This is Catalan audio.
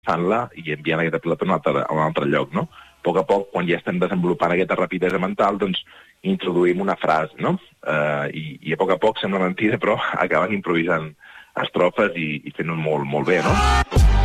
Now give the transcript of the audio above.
fan-la i enviant aquesta pilota a un altre lloc, no? A poc, quan ja estem desenvolupant aquesta rapidesa mental, doncs introduïm una frase, no? I a poc sembla mentida, però acaben improvisant estrofes i fent-ho molt bé, no?